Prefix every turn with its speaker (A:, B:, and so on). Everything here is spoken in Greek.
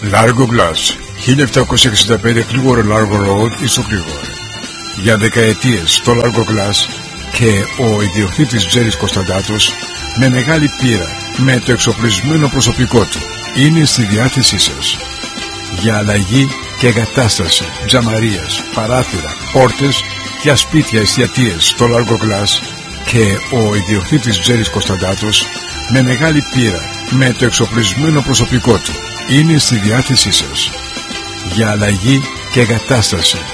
A: Largo Glass, 1765 Clearwater Largo Road, στο Clearwater. Για δεκαετίες το Largo Glass και ο ιδιοκτήτης Τζέρις Κωνσταντάτος, με μεγάλη πείρα, με το εξοπλισμένο προσωπικό του, είναι στη διάθεσή σας. Για αλλαγή και εγκατάσταση τζαμαρίας, παράθυρα, πόρτες για σπίτια, εστιατείες στο Largo Glass και ο ιδιοκτήτης Τζέρις Κωνσταντάτος, με μεγάλη πείρα, με το εξοπλισμένο προσωπικό του, είναι στη διάθεσή σας. Για αλλαγή και εγκατάσταση